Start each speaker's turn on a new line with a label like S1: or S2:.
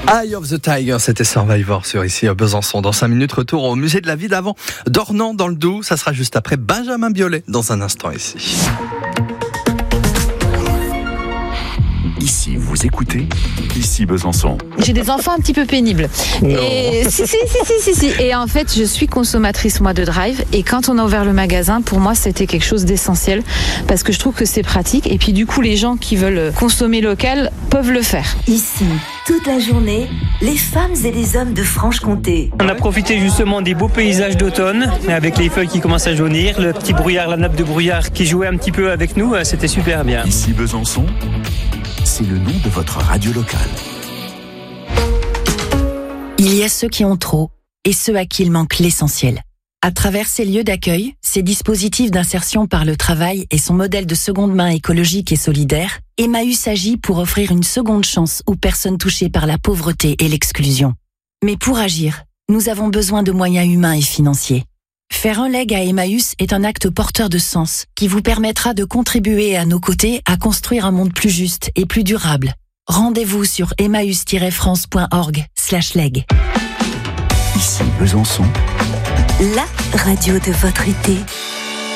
S1: Eye of the Tiger, c'était Survivor sur ici à Besançon. Dans 5 minutes, retour au musée de la vie d'avant d'Ornans dans le Doubs. Ça sera juste après Benjamin Biolay dans un instant ici.
S2: Ici, vous écoutez, ici Besançon.
S3: J'ai des enfants un petit peu pénibles. Et si. Et en fait, je suis consommatrice, moi, de Drive. Et quand on a ouvert le magasin, pour moi, c'était quelque chose d'essentiel. Parce que je trouve que c'est pratique. Et puis, du coup, les gens qui veulent consommer local peuvent le faire.
S4: Ici, toute la journée, les femmes et les hommes de Franche-Comté.
S5: On a profité justement des beaux paysages d'automne, avec les feuilles qui commencent à jaunir, le petit brouillard, la nappe de brouillard qui jouait un petit peu avec nous. C'était super bien.
S2: Ici Besançon, c'est le nom de votre radio locale.
S6: Il y a ceux qui ont trop et ceux à qui il manque l'essentiel. À travers ces lieux d'accueil, ces dispositifs d'insertion par le travail et son modèle de seconde main écologique et solidaire, Emmaüs agit pour offrir une seconde chance aux personnes touchées par la pauvreté et l'exclusion. Mais pour agir, nous avons besoin de moyens humains et financiers. Faire un leg à Emmaüs est un acte porteur de sens qui vous permettra de contribuer à nos côtés à construire un monde plus juste et plus durable. Rendez-vous sur emmaüs-france.org/leg.
S2: Ici Besançon,
S4: La radio de votre été.